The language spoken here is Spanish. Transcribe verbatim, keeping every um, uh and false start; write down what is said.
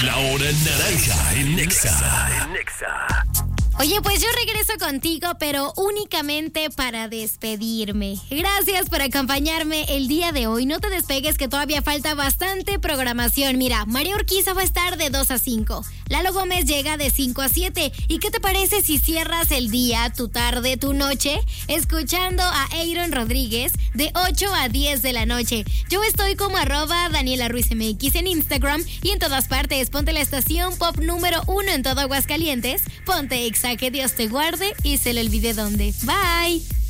La hora naranja en Nexa. Oye, pues yo regreso contigo, pero únicamente para despedirme. Gracias por acompañarme el día de hoy. No te despegues, que todavía falta bastante programación. Mira, María Urquiza va a estar de dos a cinco. Lalo Gómez llega de cinco a siete. ¿Y qué te parece si cierras el día, tu tarde, tu noche, escuchando a Aaron Rodríguez de ocho a diez de la noche? Yo estoy como arroba Daniela Ruiz M X en Instagram y en todas partes. Ponte la estación pop número uno en todo Aguascalientes. Ponte Exa, que Dios te guarde y se le olvide dónde. Bye.